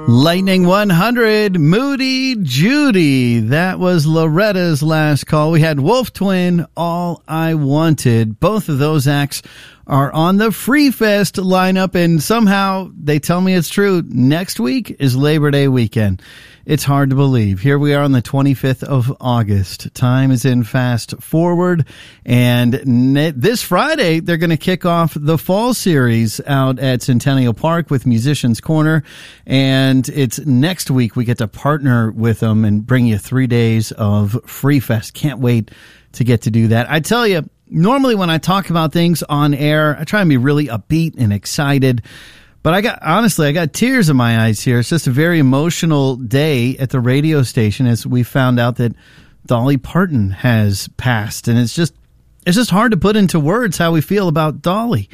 Lightning 100, Moody Judy. That was Loretta's last call. We had Wolf Twin, All I Wanted. Both of those acts are on the Free Fest lineup, and somehow they tell me it's true. Next week is Labor Day weekend. It's hard to believe. Here we are on the 25th of August. Time is in fast forward. And this Friday, they're going to kick off the fall series out at Centennial Park with Musicians Corner. And it's next week we get to partner with them and bring you 3 days of Free Fest. Can't wait to get to do that. I tell you, normally when I talk about things on air, I try and be really upbeat and excited. But I got tears in my eyes here. It's just a very emotional day at the radio station as we found out that Dolly Parton has passed. And it's just hard to put into words how we feel about Dolly.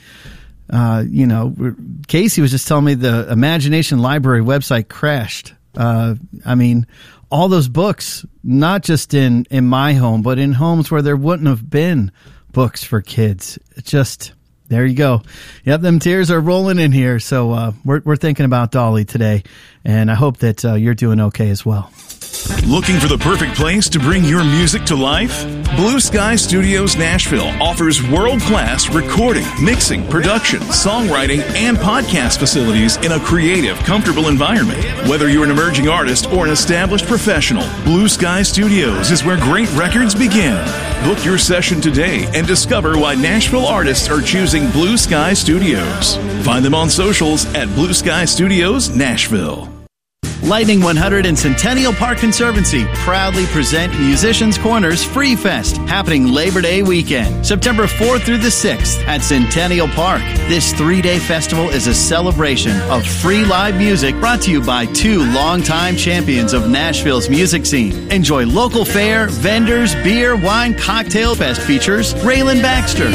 Casey was just telling me the Imagination Library website crashed. All those books, not just in my home, but in homes where there wouldn't have been books for kids. There you go. Yep, them tears are rolling in here. So we're thinking about Dolly today, and I hope that you're doing okay as well. Looking for the perfect place to bring your music to life? Blue Sky Studios Nashville offers world-class recording, mixing, production, songwriting, and podcast facilities in a creative, comfortable environment. Whether you're an emerging artist or an established professional, Blue Sky Studios is where great records begin. Book your session today and discover why Nashville artists are choosing Blue Sky Studios. Find them on socials at Blue Sky Studios Nashville. Lightning 100 and Centennial Park Conservancy proudly present Musicians Corner's Free Fest, happening Labor Day weekend, September 4th through the 6th at Centennial Park. This 3-day festival is a celebration of free live music brought to you by two longtime champions of Nashville's music scene. Enjoy local fare, vendors, beer, wine, cocktail. Fest features Raylan Baxter,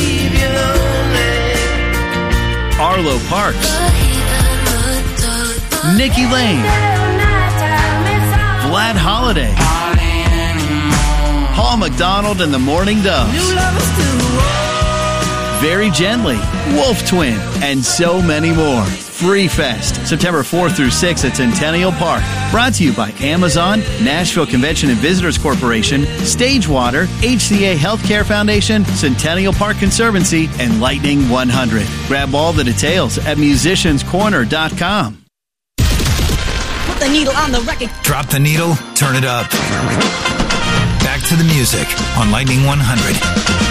Arlo Parks, Nikki Lane, Vlad Holiday, Paul McDonald and the Morning Doves, Very Gently, Wolf Twin, and so many more. Free Fest, September 4th through 6th at Centennial Park. Brought to you by Amazon, Nashville Convention and Visitors Corporation, Stagewater, HCA Healthcare Foundation, Centennial Park Conservancy, and Lightning 100. Grab all the details at musicianscorner.com. The needle on the record. Drop the needle, turn it up. Back to the music on Lightning 100.